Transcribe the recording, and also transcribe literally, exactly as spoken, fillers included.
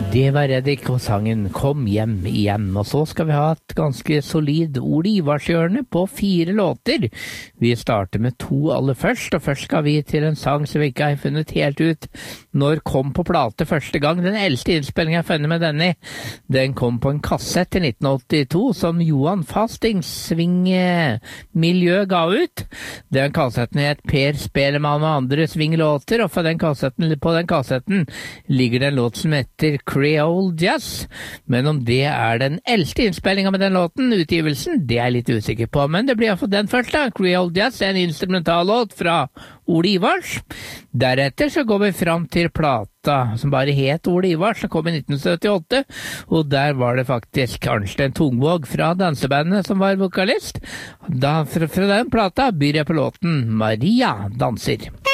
Det var Reddik og sangen Kom hjem igjen, og så skal vi ha et ganske solid Ole Ivarshjørne på fire låter. Vi starter med to aller først, og først skal vi til en sang som vi ikke har funnet helt ut når kom på plate første gang. Den eldste innspillingen jeg har funnet med denne, den kom på en kassett i nitten åttito som Johan Fastings swing-miljø ga ut. Den kassetten het Per Spelemann og andre swing-låter, og på den kassetten, på den kassetten ligger det en låt som heter Creole Jazz, men om det er den eldste innspillingen med den låten, utgivelsen, det er jeg litt usikker på, men det blir iallfall den første. Creole Jazz er en instrumentallåt fra Ole Ivars. Deretter så går vi fram til plata som bare het Ole Ivars, som kom i nitten syttiåtte, og der var det faktisk Arnstein Tungvåg fra dansebandet som var vokalist. Da, fra, fra den plata byr jeg på låten Maria danser.